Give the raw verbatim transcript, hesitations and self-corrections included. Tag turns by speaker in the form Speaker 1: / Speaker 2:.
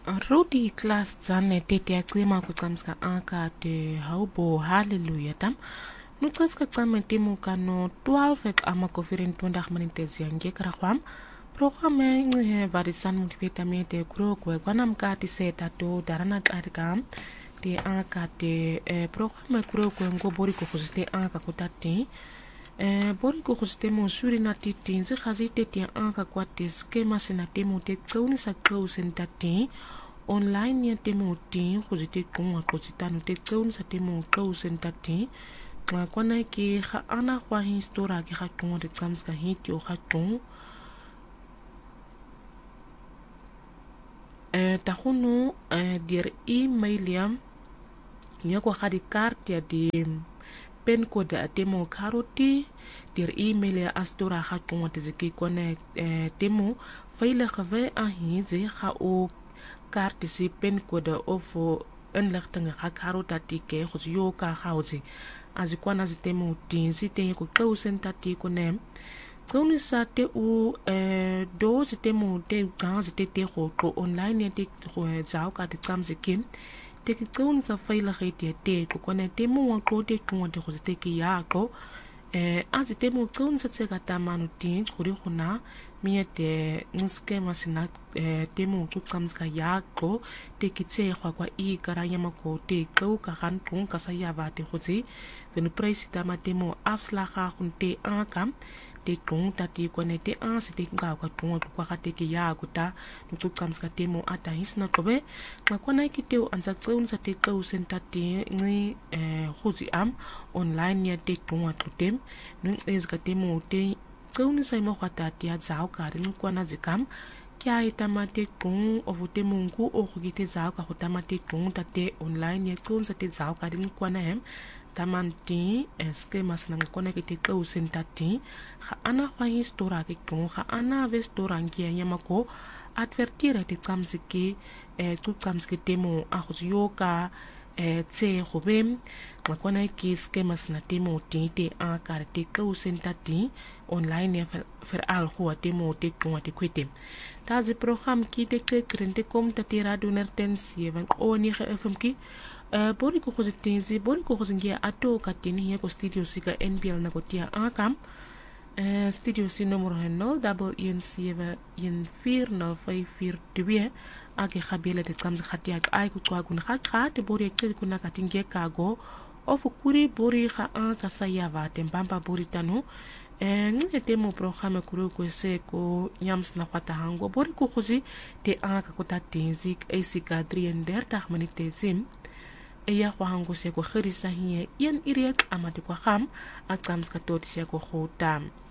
Speaker 1: Rudi class dzane tete yacima kucamska anka te haubo hallelujah tam nucaska came temu kano twaalf ek ama kofirin twintig minutes yange krakwam programme nge varisan motivetamente krokwe kwanam kati seta to darana arikam te anka te programme krokwe ngobori ko khosite anka kotati Eh, bori ko khosite mo suri na titi nze khazite te anka kwa te skema sena temu te tsauni sa close tati online ya temu ti khosite kongwa khositano te tsauni sa temu close tati ma kwana ki kha ana kwa histora ki kha kongwa te tsamska hiti o kha kong eh tahunu eh dir email ya ya kwa khadi card ya di pen code a temo karoti dir email ya astora ha kongwa te ziki kone eh, temo faile khave a hizi kha o carte si pen code ofo inligting ga karota tike go yo ka gauzi azikwana zitemo tinzi te ko close tati kone tsoni sa te u eh do zitemo te ga zitete go go online te go zao ka te tsamziki te ke tsone sa faila ge te te ko kone te mo wa ko te ko te go se ke ya ko eh a se te mo tsone sa tseka ta manu tin go ri gona mi te nske masina eh te mo ko tsamska ya ko te ke tse gwa kwa i kara ya mako te ko ka gan tong ka sa ya ba te go tsi venu president ma te mo afslaga gonte akam te tong tati kone te a se te nga ka tong kwa ka te ke ya ko ta no tsamska te mo ata hisna ko be ma kona ki te anza tseun sa te tau sentati ngi eh khozi am online ya te tong at tem no es ka te mo te tseun sa mo khata ti a zao ka ri kwana zikam kya ita ma te tong o te mungu o go te zao ka hota ma te tong ta te online ya tseun sa te zao ka ri kwana hem tamanti eske mas nang kone ke te tau sentati ha ana kwa histora ke tong ha ana vestora ngia yamako advertire te tsamsiki eh tu tsamsiki temo a go yoka eh tse go bem makona ke ske mas na temo tite a kar te tau sentati online ya fer al go temo te tong te kwete ta ze program ki te ke krente kom ta te radio nertensie van oni ge fm ki Uh, bori ko khositenzi bori ko khosingia ato katini ya ko studio sika N P L na ko tia akam uh, studio si numero heno double in seven in four nol five four two ake khabela te tsamza khatia ai ku kwa kun kha te bori ke kuna katinge kago ofu kuri bori kha an ka sayava te mbamba bori tano eh nge te mo programa kuru ko se ko yams na kwata hango bori ko khosi te aka ko tatinzi esika three thirty minute sim eya kwa hango se ko khirisa hiye yen iriek amati kwa kham atsamska tot se ko khotam